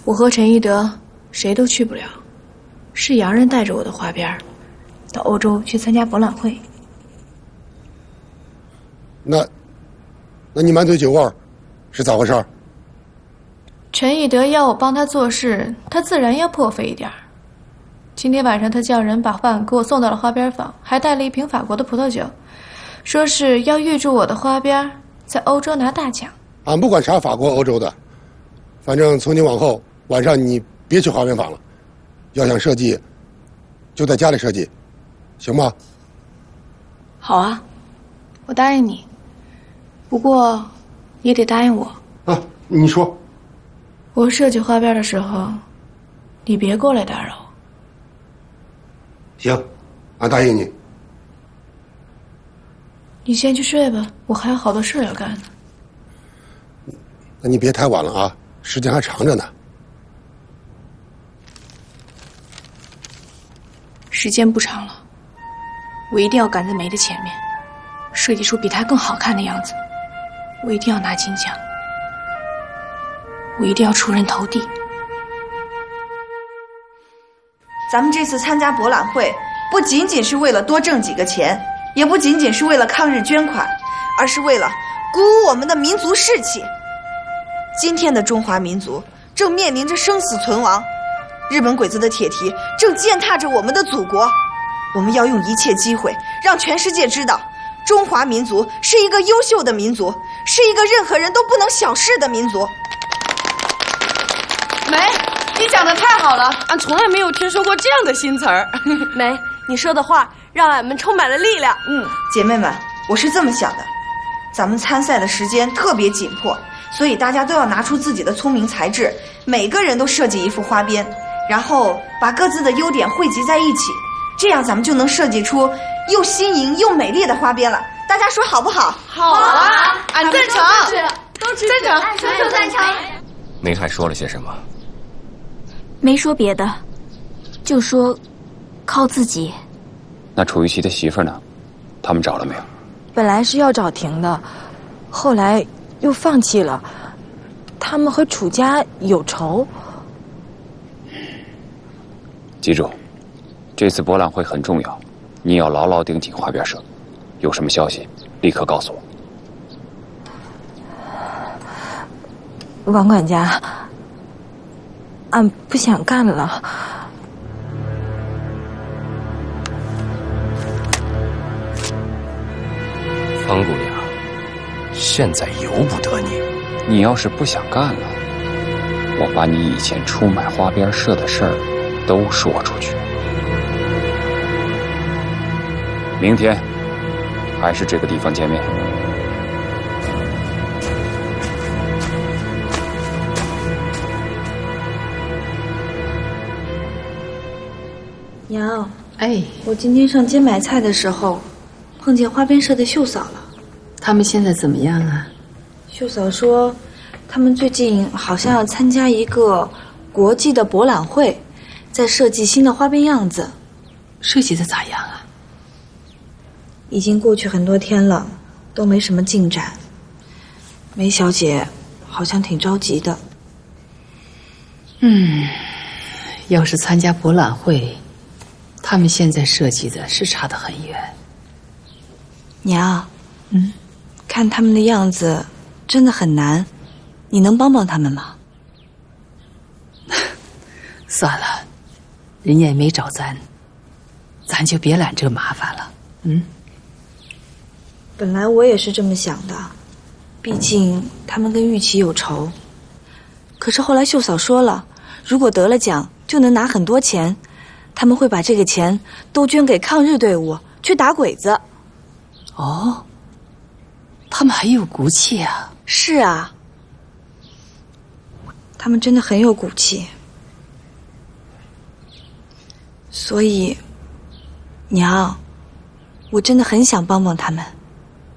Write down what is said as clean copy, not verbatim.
我和陈一德谁都去不了，是洋人带着我的花边到欧洲去参加博览会。 那你满嘴酒味是咋回事？ 陈一德要我帮他做事，他自然要破费一点。今天晚上他叫人把饭给我送到了花边坊，还带了一瓶法国的葡萄酒，说是要预祝我的花边在欧洲拿大奖。 俺不管啥法国、欧洲的，反正从今往后晚上你别去花边坊了，要想设计，就在家里设计，行吗？ 好啊，我答应你，不过也得答应我。 啊，你说。 我设计花边的时候，你别过来打扰我。 行，俺答应你。 你先去睡吧，我还有好多事要干呢。 那你别太晚了啊，时间还长着呢。 时间不长了，我一定要赶在梅的前面，设计出比她更好看的样子。我一定要拿金奖，我一定要出人头地。 咱们这次参加博览会，不仅仅是为了多挣几个钱，也不仅仅是为了抗日捐款，而是为了鼓舞我们的民族士气。今天的中华民族正面临着生死存亡，日本鬼子的铁蹄正践踏着我们的祖国。我们要用一切机会，让全世界知道，中华民族是一个优秀的民族，是一个任何人都不能小视的民族。 梅，你讲的太好了，俺从来没有听说过这样的新词儿。 梅，你说的话让俺们充满了力量。 姐妹们，我是这么想的，咱们参赛的时间特别紧迫，所以大家都要拿出自己的聪明才智，每个人都设计一幅花边，然后把各自的优点汇集在一起，这样咱们就能设计出又新颖又美丽的花边了。大家说好不好？ 好啊，俺赞成， 都支持， 赞成， 全都赞成。 梅还说了些什么？ 没说别的，就说靠自己。 那楚玉琪的媳妇呢？他们找了没有？ 本来是要找婷的，后来又放弃了。他们和楚家有仇。 记住，这次博览会很重要，你要牢牢盯紧花边社。有什么消息，立刻告诉我。王管家，俺不想干了。 方姑娘，现在由不得你。 你要是不想干了，我把你以前出卖花边社的事儿都说出去。明天还是这个地方见面。 娘，我今天上街买菜的时候，碰见花边社的秀嫂了。 他们现在怎么样啊？ 秀嫂说，他们最近好像要参加一个国际的博览会，在设计新的花边样子。 设计的咋样啊？ 已经过去很多天了，都没什么进展。梅小姐好像挺着急的。 要是参加博览会，他们现在设计的是差得很远。 娘，看他们的样子真的很难，你能帮帮他们吗？ 算了，人家也没找咱，咱就别揽这麻烦了。 本来我也是这么想的，毕竟他们跟玉琪有仇。可是后来秀嫂说了，如果得了奖就能拿很多钱，他们会把这个钱都捐给抗日队伍，去打鬼子。 哦，他们很有骨气啊。 是啊，他们真的很有骨气。所以，娘，我真的很想帮帮他们。